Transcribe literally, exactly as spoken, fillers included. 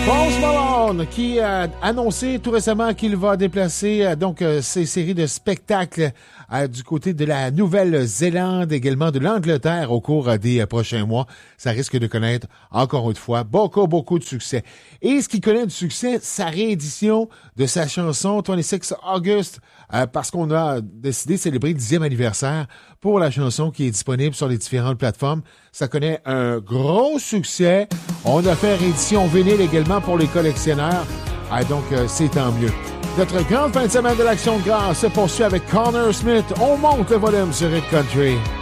Post Malone qui a annoncé tout récemment qu'il va déplacer euh, donc euh, ses séries de spectacles euh, du côté de la Nouvelle-Zélande, également de l'Angleterre au cours euh, des euh, prochains mois. Ça risque de connaître encore une fois beaucoup, beaucoup de succès. Et ce qui connaît du succès, sa réédition de sa chanson vingt-six August, euh, parce qu'on a décidé de célébrer le dixième anniversaire pour la chanson qui est disponible sur les différentes plateformes. Ça connaît un gros succès. On a fait réédition vinyle également pour les collectionneurs. Ah, donc, euh, c'est tant mieux. Notre grande fin de semaine de l'Action de grâce se poursuit avec Connor Smith. On monte le volume sur Hit Country.